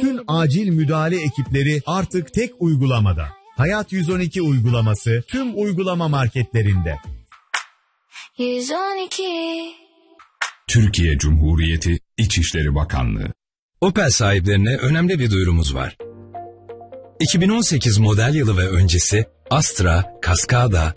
Bütün acil müdahale ekipleri artık tek uygulamada. Hayat 112 uygulaması tüm uygulama marketlerinde. 112. Türkiye Cumhuriyeti İçişleri Bakanlığı. Opel sahiplerine önemli bir duyurumuz var. 2018 model yılı ve öncesi Astra, Cascada,